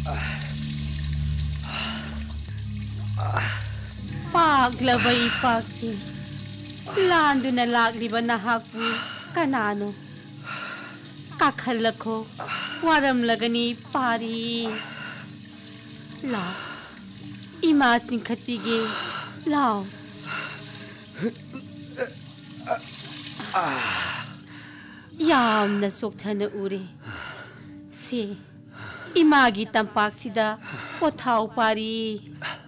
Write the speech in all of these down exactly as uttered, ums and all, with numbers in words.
Paglaba ipagsi, lando na lagliba na hakpu kanano. Kakhalako, waram lagani pari. Lao, imasing katpige, lao. Yam na sokta na uri. Si, imagi tampaksida pothaw pari.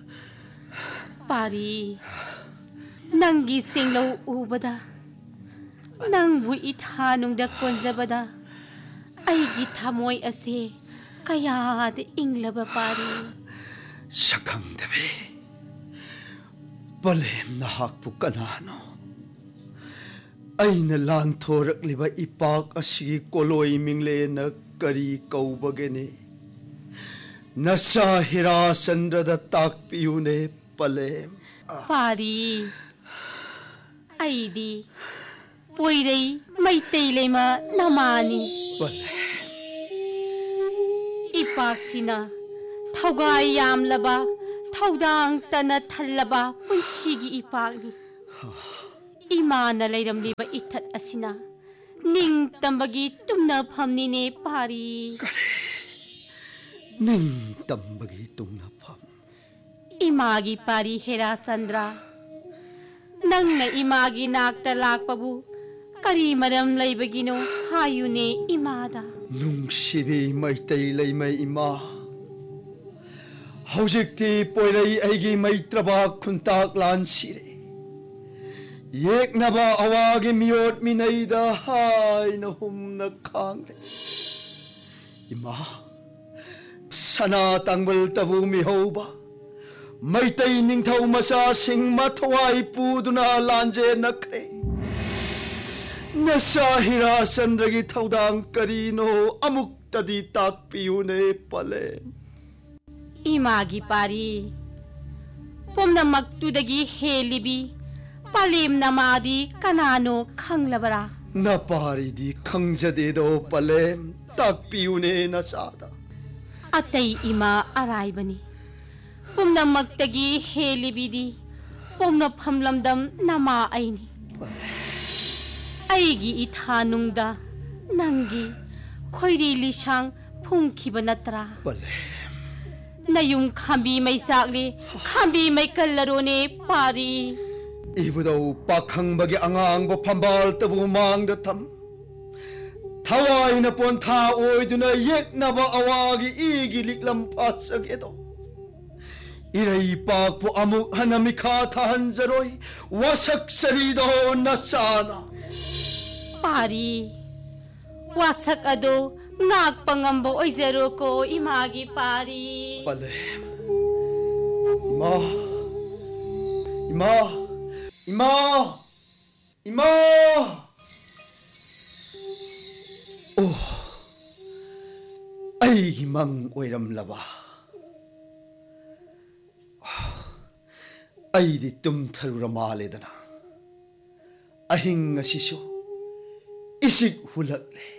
Pari, nanggi singlaw ubada. Nangbu ithanong da konjabada. Ay githamoy ase kaya de inglaba pari. Sakang dabi, balem na hakpu kanano. Ay nalantorak liba ipak asigi koloy mingle na kari kaubagene. Nasa hirasandra da takpiyune palem. Pari, ay di, puwirey may taylema namani. Balem. Ipaksina, thawgay yamlaba, thawdang tana thalaba, punsigi ipakni. Ima na layramliba itat asina, ning tambagi tumna phamnine pari. Kare, ning tambagi tumna pham. Imagi pari Herasandra, nang na imagi nakta lakpabu, kari maram laybagino hayune imada. Nung sibi may taylay may ima. Haujikti poiray aigi may trabak kuntak lan sire. Yek na ba awagi miyot minayda hay na hum na kangre. Ima, sana tangbal tabu mihaw ba? May tay ning thaw masasing mataway pudo na lanje na kre. Nasa hirasan ragi thawdang karino amuk tadi takpiyune pale. Imagi pari, pomna magtudagi helibi, palim namadi kanano kanglabara. Napari di kangjade do palem takpiyune nasada. Atay ima araybani, pomna magtagi helibi di, pomna pamlamdam nama ayni. Aigi ithanungda, nanggi, khoiri lisang phungkiba natra. Palem. Nayung khambi may sakli, khambi may kalarone pari. Ibu daw pakhang bagi angang ba pambal tabu mang datam. Taway na pon taoy duna yek na ba awagi igilik lampas agedo. Iray pak po amuk hanamika tahanjaroy, wasak sarido nasana. Pari, wasak ado, nagpangambo oy zero ko imagi pari. Palem. Ima. Ima. Ima. Ima. Oh. Ay mang oiram laba. Ay di tum tharura male dana. Ahing asiso. Isig hulak le.